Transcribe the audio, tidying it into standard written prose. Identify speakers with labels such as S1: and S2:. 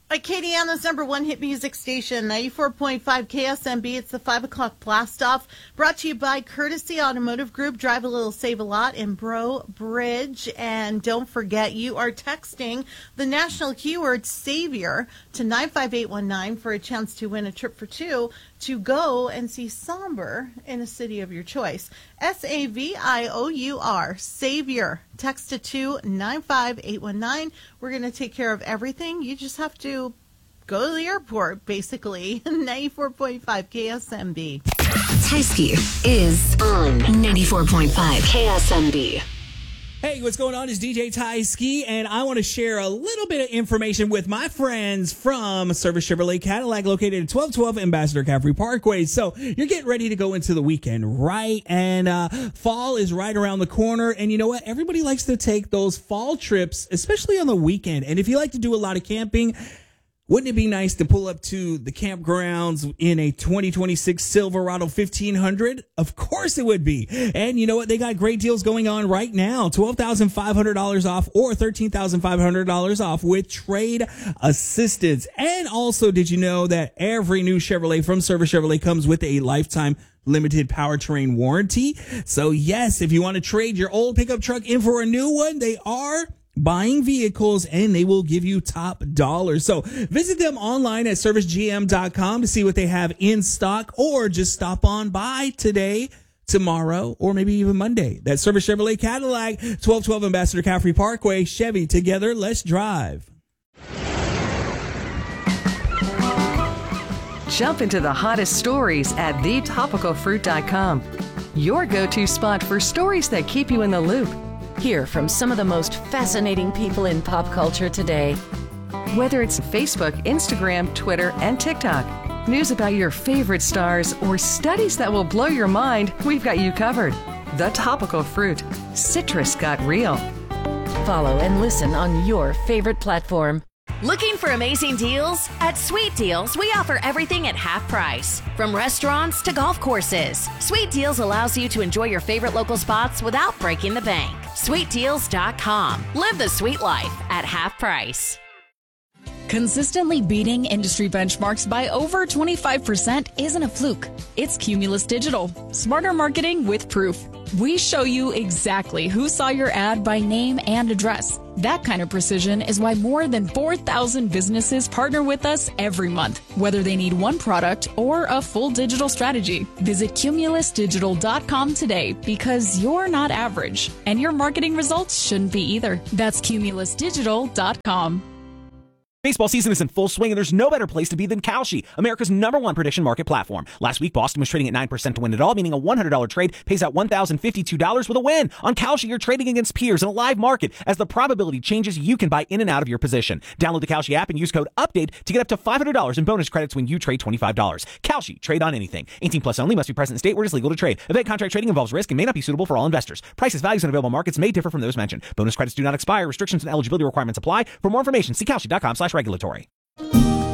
S1: Acadiana's number one hit music station, 94.5 KSMB. It's the 5 o'clock blast off. Brought to you by Courtesy Automotive Group. Drive a little, save a lot in Bro Bridge. And don't forget, you are texting the national keyword Savior to 95819 for a chance to win a trip for two to go and see Somber in a city of your choice. SAVIOUR, Savior. Text it to 95819. We're going to take care of everything. You just have to go to the airport, basically. 94.5 KSMB.
S2: Tysky is on 94.5 KSMB.
S3: Hey, what's going on? It's DJ Tysky, and I want to share a little bit of information with my friends from Service Chevrolet Cadillac, located at 1212 Ambassador Caffrey Parkway. So you're getting ready to go into the weekend, right? And fall is right around the corner. And you know what? Everybody likes to take those fall trips, especially on the weekend. And if you like to do a lot of camping, wouldn't it be nice to pull up to the campgrounds in a 2026 Silverado 1500? Of course it would be. And you know what? They got great deals going on right now. $12,500 off or $13,500 off with trade assistance. And also, did you know that every new Chevrolet from Service Chevrolet comes with a lifetime limited powertrain warranty? So yes, if you want to trade your old pickup truck in for a new one, they are buying vehicles and they will give you top dollar. So visit them online at servicegm.com to see what they have in stock, or just stop on by today, tomorrow, or maybe even Monday. That's Service Chevrolet Cadillac, 1212 Ambassador Caffrey Parkway. Chevy, together, let's drive.
S4: Jump into the hottest stories at thetopicalfruit.com. Your go-to spot for stories that keep you in the loop.
S5: Hear from some of the most fascinating people in pop culture today.
S4: Whether it's Facebook, Instagram, Twitter, and TikTok, news about your favorite stars, or studies that will blow your mind, we've got you covered. The Topical Fruit. Citrus got real.
S5: Follow and listen on your favorite platform.
S6: Looking for amazing deals? At Sweet Deals, we offer everything at half price. From restaurants to golf courses, Sweet Deals allows you to enjoy your favorite local spots without breaking the bank. SweetDeals.com. Live the sweet life at half price.
S7: Consistently beating industry benchmarks by over 25% isn't a fluke. It's Cumulus Digital. Smarter marketing with proof. We show you exactly who saw your ad by name and address. That kind of precision is why more than 4,000 businesses partner with us every month, whether they need one product or a full digital strategy. Visit cumulusdigital.com today, because you're not average, and your marketing results shouldn't be either. That's cumulusdigital.com.
S8: Baseball season is in full swing, and there's no better place to be than Kalshi, America's #1 prediction market platform. Last week, Boston was trading at 9% to win it all, meaning a $100 trade pays out $1,052 with a win. On Kalshi, you're trading against peers in a live market. As the probability changes, you can buy in and out of your position. Download the Kalshi app and use code UPDATE to get up to $500 in bonus credits when you trade $25. Kalshi, trade on anything. 18 plus only, must be present in state where it is legal to trade. Event contract trading involves risk and may not be suitable for all investors. Prices, values, and available markets may differ from those mentioned. Bonus credits do not expire. Restrictions and eligibility requirements apply. For more information, see Kalshi.com/regulatory.